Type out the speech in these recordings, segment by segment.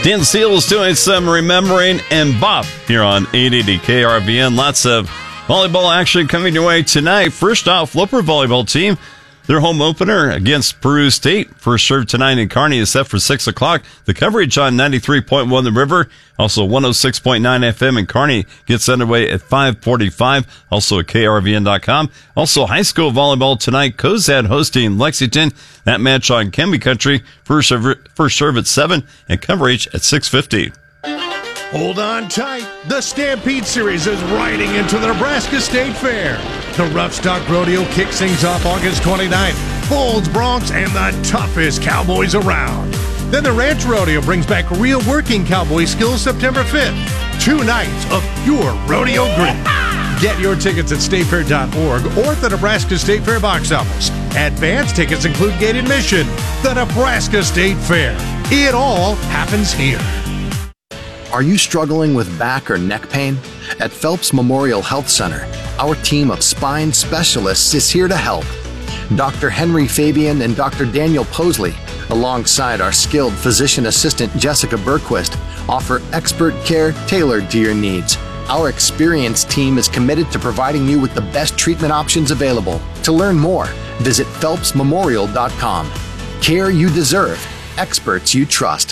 Ken Seals doing some remembering and bop here on 880 KRVN. Lots of volleyball action coming your way tonight. First off, Loper volleyball team, their home opener against Peru State. First serve tonight in Kearney is set for 6 o'clock. The coverage on 93.1 The River, also 106.9 FM in Kearney gets underway at 5:45. Also at KRVN.com. Also high school volleyball tonight. Cozad hosting Lexington. That match on Kenby Country. First serve at 7 and coverage at 6:50. Hold on tight. The Stampede Series is riding into the Nebraska State Fair. The Rough Stock Rodeo kicks things off August 29th. Bulls, Broncs, and the toughest cowboys around. Then the Ranch Rodeo brings back real working cowboy skills September 5th. 2 nights of pure rodeo grit. Get your tickets at statefair.org or at the Nebraska State Fair box office. Advance tickets include gate admission. The Nebraska State Fair. It all happens here. Are you struggling with back or neck pain? At Phelps Memorial Health Center, our team of spine specialists is here to help. Dr. Henry Fabian and Dr. Daniel Posley, alongside our skilled physician assistant Jessica Berquist, offer expert care tailored to your needs. Our experienced team is committed to providing you with the best treatment options available. To learn more, visit phelpsmemorial.com. Care you deserve, experts you trust.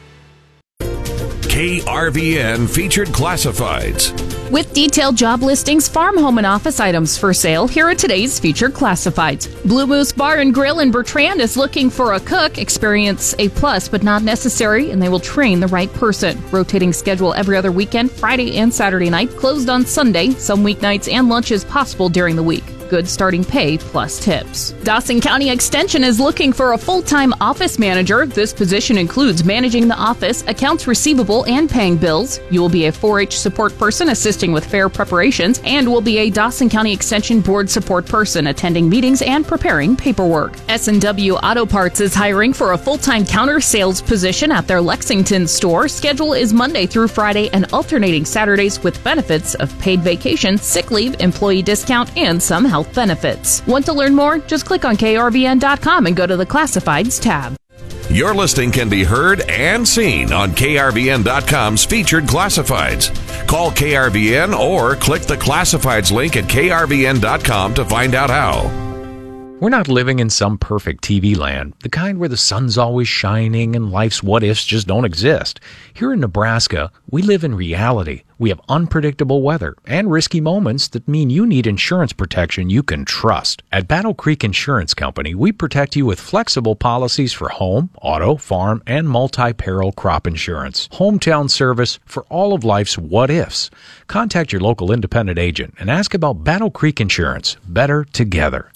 KRVN Featured Classifieds. With detailed job listings, farm, home, and office items for sale, here are today's featured classifieds. Blue Moose Bar and Grill in Bertrand is looking for a cook. Experience a plus, but not necessary, and they will train the right person. Rotating schedule every other weekend, Friday and Saturday night, closed on Sunday, some weeknights, and lunches possible during the week. Good starting pay plus tips. Dawson County Extension is looking for a full-time office manager. This position includes managing the office, accounts receivable, and paying bills. You will be a 4-H support person assisting with fair preparations and will be a Dawson County Extension Board support person attending meetings and preparing paperwork. S&W Auto Parts is hiring for a full-time counter sales position at their Lexington store. Schedule is Monday through Friday and alternating Saturdays with benefits of paid vacation, sick leave, employee discount, and some health benefits. Want to learn more? Just click on KRVN.com and go to the Classifieds tab. Your listing can be heard and seen on KRVN.com's Featured Classifieds. Call KRVN or click the Classifieds link at KRVN.com to find out how. We're not living in some perfect TV land, the kind where the sun's always shining and life's what-ifs just don't exist. Here in Nebraska, we live in reality. We have unpredictable weather and risky moments that mean you need insurance protection you can trust. At Battle Creek Insurance Company, we protect you with flexible policies for home, auto, farm, and multi-peril crop insurance. Hometown service for all of life's what-ifs. Contact your local independent agent and ask about Battle Creek Insurance. Better together.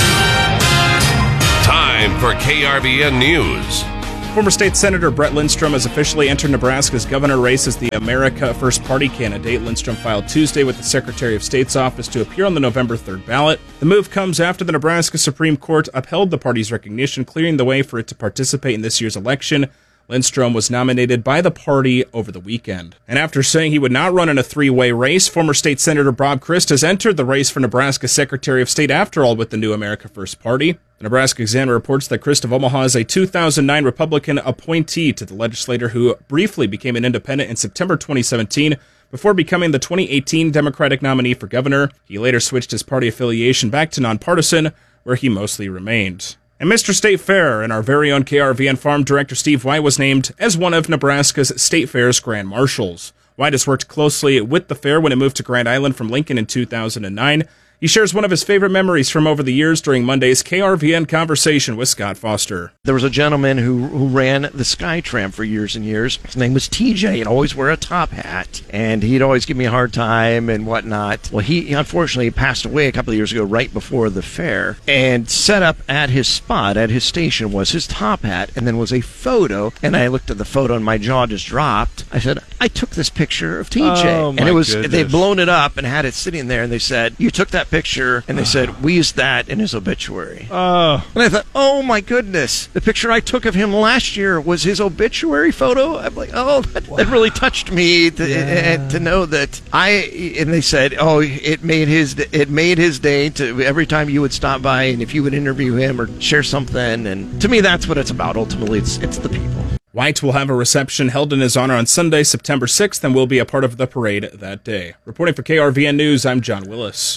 Time for KRVN News. Former State Senator Brett Lindstrom has officially entered Nebraska's governor race as the America First Party candidate. Lindstrom filed Tuesday with the Secretary of State's office to appear on the November 3rd ballot. The move comes after the Nebraska Supreme Court upheld the party's recognition, clearing the way for it to participate in this year's election. Lindstrom was nominated by the party over the weekend. And after saying he would not run in a three-way race, former State Senator Bob Christ has entered the race for Nebraska Secretary of State after all with the new America First Party. The Nebraska Examiner reports that Christ of Omaha is a 2009 Republican appointee to the legislature who briefly became an independent in September 2017 before becoming the 2018 Democratic nominee for governor. He later switched his party affiliation back to nonpartisan, where he mostly remained. And Mr. State Fair and our very own KRVN Farm Director Steve White was named as one of Nebraska's State Fair's Grand Marshals. White has worked closely with the fair when it moved to Grand Island from Lincoln in 2009. He shares one of his favorite memories from over the years during Monday's KRVN Conversation with Scott Foster. There was a gentleman who ran the SkyTram for years and years. His name was TJ. He'd always wear a top hat, and he'd always give me a hard time and whatnot. Well, he unfortunately passed away a couple of years ago right before the fair, and set up at his spot, at his station, was his top hat, and then was a photo, and I looked at the photo and my jaw just dropped. I said, I took this picture of TJ. Oh, and it was goodness. They'd blown it up and had it sitting there, and they said, you took that picture, and they said, we used that in his obituary. Oh. And I thought, oh my goodness, the picture I took of him last year was his obituary photo. I'm like, oh, that really touched me to know that and they said, oh, it made his day to every time you would stop by and if you would interview him or share something. And to me, that's what it's about. Ultimately, it's the people. White will have a reception held in his honor on Sunday, September 6th, and will be a part of the parade that day. Reporting for KRVN News, I'm John Willis.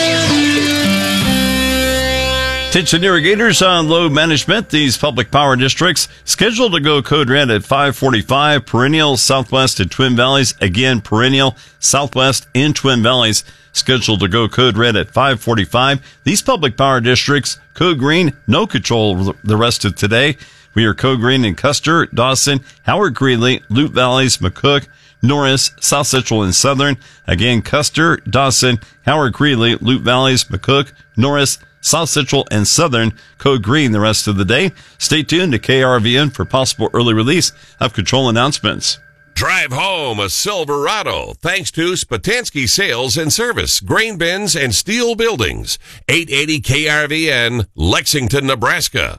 Attention irrigators on load management. These public power districts scheduled to go code red at 545, perennial southwest and Twin Valleys. Again, perennial southwest in Twin Valleys scheduled to go code red at 545. These public power districts, code green, no control the rest of today. We are code green in Custer, Dawson, Howard Greeley, Loup Valleys, McCook, Norris, South Central and Southern. Again, Custer, Dawson, Howard Greeley, Loup Valleys, McCook, Norris, South Central and Southern, code green the rest of the day. Stay tuned to KRVN for possible early release of control announcements. Drive home a Silverado thanks to Spatansky Sales and Service, grain bins and steel buildings. 880 KRVN, Lexington, Nebraska.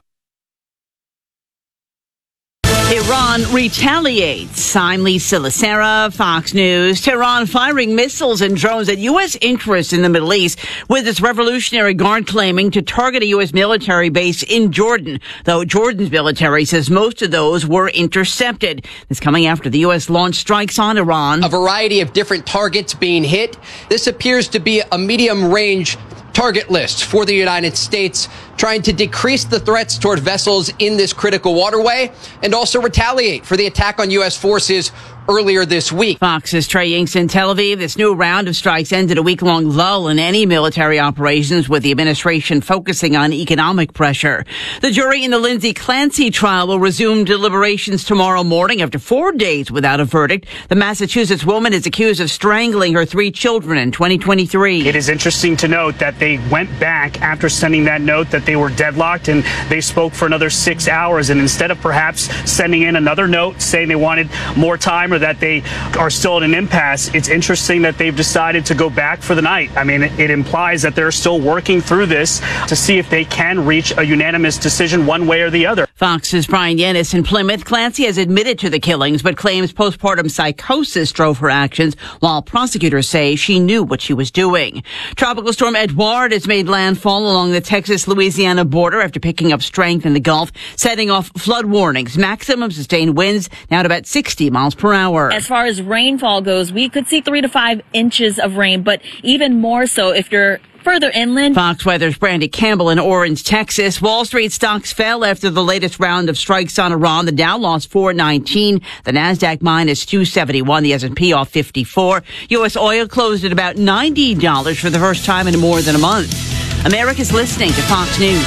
Iran retaliates. I'm Lisa Lacera, Fox News. Tehran firing missiles and drones at U.S. interests in the Middle East, with its Revolutionary Guard claiming to target a U.S. military base in Jordan, though Jordan's military says most of those were intercepted. This coming after the U.S. launched strikes on Iran. A variety of different targets being hit. This appears to be a medium-range target list for the United States, trying to decrease the threats toward vessels in this critical waterway and also retaliate for the attack on U.S. forces earlier this week. Fox's Trey Inks in Tel Aviv. This new round of strikes ended a week-long lull in any military operations, with the administration focusing on economic pressure. The jury in the Lindsay Clancy trial will resume deliberations tomorrow morning after 4 days without a verdict. The Massachusetts woman is accused of strangling her 3 children in 2023. It is interesting to note that they went back after sending that note that they were deadlocked, and they spoke for another 6 hours. And instead of perhaps sending in another note saying they wanted more time or that they are still at an impasse, it's interesting that they've decided to go back for the night. I mean, it implies that they're still working through this to see if they can reach a unanimous decision one way or the other. Fox's Brian Yennis in Plymouth. Clancy has admitted to the killings, but claims postpartum psychosis drove her actions, while prosecutors say she knew what she was doing. Tropical storm Edouard has made landfall along the Texas-Louisiana border after picking up strength in the Gulf, setting off flood warnings. Maximum sustained winds now at about 60 miles per hour. As far as rainfall goes, we could see 3 to 5 inches of rain, but even more so if you're further inland. Fox Weather's Brandy Campbell in Orange, Texas. Wall Street stocks fell after the latest round of strikes on Iran. The Dow lost 419, the Nasdaq minus 271, the S&P off 54. U.S. oil closed at about $90 for the first time in more than a month. America's listening to Fox News.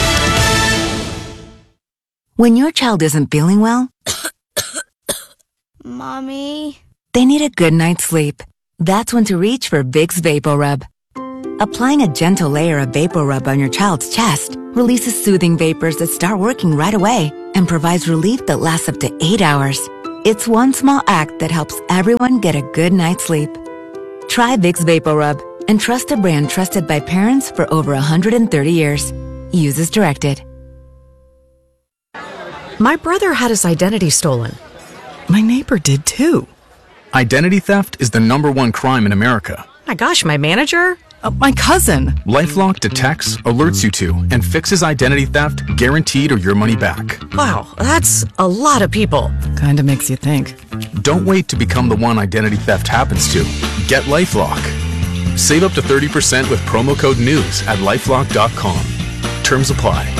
When your child isn't feeling well, Mommy, they need a good night's sleep. That's when to reach for Vicks VapoRub. Applying a gentle layer of VapoRub on your child's chest releases soothing vapors that start working right away and provides relief that lasts up to 8 hours. It's one small act that helps everyone get a good night's sleep. Try Vicks VapoRub and trust a brand trusted by parents for over 130 years. Use as directed. My brother had his identity stolen. My neighbor did too. Identity theft is the #1 crime in America. My gosh, my manager? My cousin. LifeLock detects, alerts you to, and fixes identity theft, guaranteed or your money back. Wow, that's a lot of people. Kinda makes you think. Don't wait to become the one identity theft happens to. Get LifeLock. Save up to 30% with promo code NEWS at LifeLock.com. Terms apply.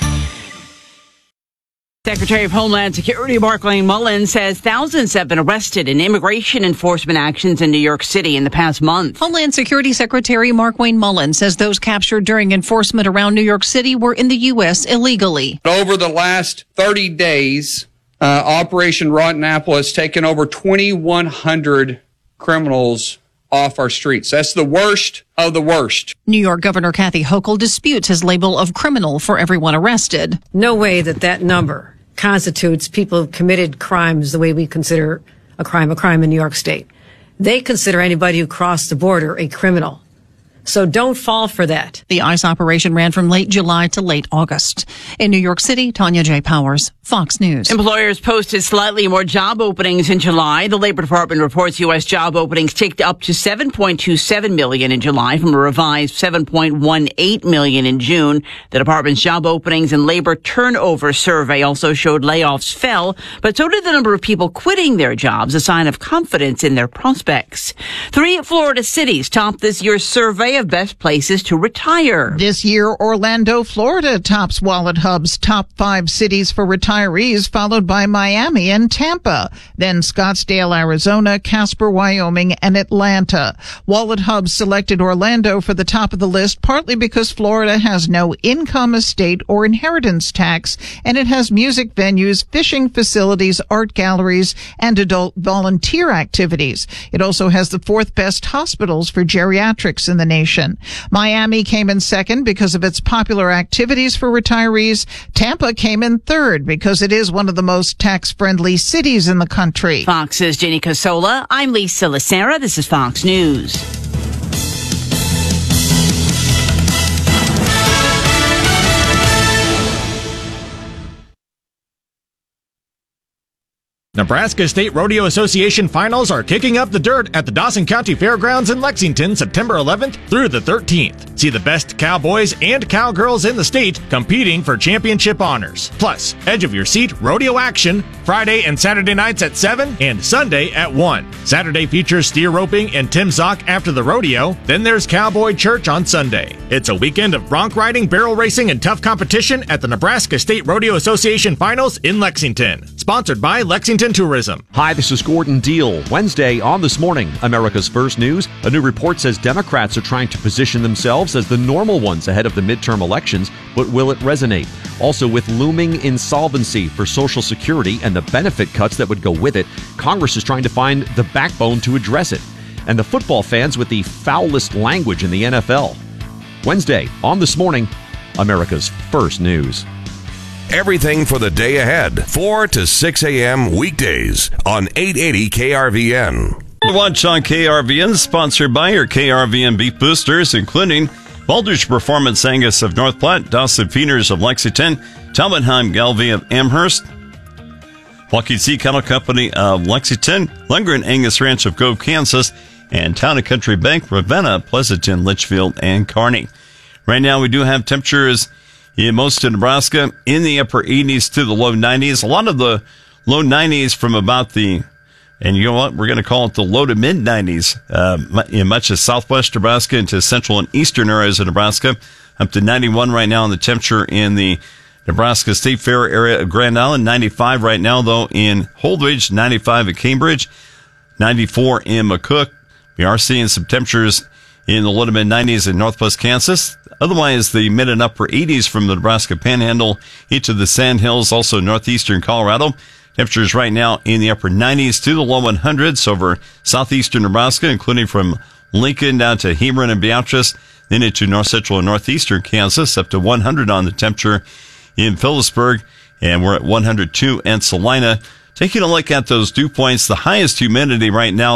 Secretary of Homeland Security Markwayne Mullins says thousands have been arrested in immigration enforcement actions in New York City in the past month. Homeland Security Secretary Markwayne Mullins says those captured during enforcement around New York City were in the U.S. illegally. Over the last 30 days, Operation Rotten Apple has taken over 2,100 criminals off our streets. That's the worst of the worst. New York Governor Kathy Hochul disputes his label of criminal for everyone arrested. No way that number constitutes people who've committed crimes the way we consider a crime in New York State. They consider anybody who crossed the border a criminal. So don't fall for that. The ICE operation ran from late July to late August. In New York City, Tanya J. Powers, Fox News. Employers posted slightly more job openings in July. The Labor Department reports U.S. job openings ticked up to 7.27 million in July from a revised 7.18 million in June. The department's job openings and labor turnover survey also showed layoffs fell, but so did the number of people quitting their jobs, a sign of confidence in their prospects. 3 Florida cities topped this year's survey of best places to retire. This year, Orlando, Florida tops WalletHub's top 5 cities for retirees, followed by Miami and Tampa, then Scottsdale, Arizona, Casper, Wyoming, and Atlanta. WalletHub selected Orlando for the top of the list, partly because Florida has no income, estate, or inheritance tax, and it has music venues, fishing facilities, art galleries, and adult volunteer activities. It also has the 4th best hospitals for geriatrics in the nation. Miami came in second because of its popular activities for retirees. Tampa came in third because it is one of the most tax-friendly cities in the country. Fox's Jenny Casola. I'm Lisa Lacera. This is Fox News. Nebraska State Rodeo Association finals are kicking up the dirt at the Dawson County Fairgrounds in Lexington, September 11th through the 13th. See the best cowboys and cowgirls in the state competing for championship honors. Plus, edge of your seat rodeo action Friday and Saturday nights at 7 and Sunday at 1. Saturday features steer roping and Tim Zock after the rodeo. Then there's Cowboy Church on Sunday. It's a weekend of bronc riding, barrel racing, and tough competition at the Nebraska State Rodeo Association finals in Lexington. Sponsored by Lexington Tourism. Hi, this is Gordon Deal. Wednesday on This Morning, America's First News. A new report says Democrats are trying to position themselves as the normal ones ahead of the midterm elections, but will it resonate? Also, with looming insolvency for Social Security and the benefit cuts that would go with it, Congress is trying to find the backbone to address it. And the football fans with the foulest language in the NFL. Wednesday on This Morning, America's First News. Everything for the day ahead, 4 to 6 a.m. weekdays on 880 KRVN. Watch on KRVN, sponsored by your KRVN beef boosters, including Baldrige Performance Angus of North Platte, Dawson Feeders of Lexington, Talbot-Heim Galvey of Amherst, Lucky Sea Cattle Company of Lexington, Lundgren Angus Ranch of Gove, Kansas, and Town & Country Bank, Ravenna, Pleasanton, Litchfield, and Kearney. Right now we do have temperatures in most of Nebraska in the upper 80s to the low 90s. A lot of the low 90s from about the, and you know what, we're going to call it the low to mid 90s in much of southwest Nebraska into central and eastern areas of Nebraska. Up to 91 right now in the temperature in the Nebraska State Fair area of Grand Island. 95 right now, though, in Holdridge. 95 at Cambridge. 94 in McCook. We are seeing some temperatures in the low to mid 90s in northwest Kansas. Otherwise, the mid and upper 80s from the Nebraska Panhandle into the Sandhills, also northeastern Colorado. Temperatures right now in the upper 90s to the low 100s over southeastern Nebraska, including from Lincoln down to Hebron and Beatrice, then into north central and northeastern Kansas, up to 100 on the temperature in Phillipsburg, and we're at 102 in Salina. Taking a look at those dew points, the highest humidity right now